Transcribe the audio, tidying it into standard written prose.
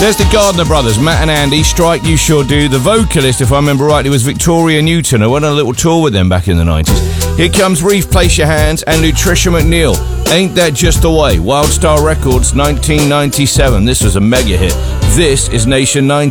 There's the Gardner Brothers, Matt and Andy, Strike You Sure Do. The vocalist, if I remember rightly, was Victoria Newton. I went on a little tour with them back in the 90s. Here comes Reef, Place Your Hands, and Nutricia McNeil. Ain't That Just the Way? Wildstar Records, 1997. This was a mega hit. This is Nation 90.